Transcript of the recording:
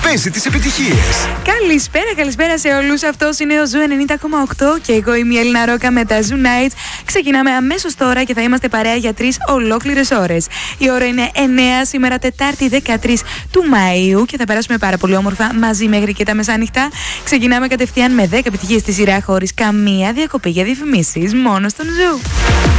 παίζει τις επιτυχίες. Καλησπέρα σε όλους. Αυτός είναι ο Ζου 90,8 και εγώ είμαι η Έλληνα Ρόκα με τα Zoo Nights. Ξεκινάμε αμέσως τώρα και θα είμαστε παρέα για 3 ολόκληρες ώρες. Η ώρα είναι 9, σήμερα Τετάρτη 13 του Μαΐου και θα περάσουμε πάρα πολύ όμορφα μαζί μέχρι και τα μεσάνυχτα. Ξεκινάμε κατευθείαν με 10 επιτυχίες στη σειρά χωρίς καμία διακοπή για διαφημίσεις, μόνο στον Ζου.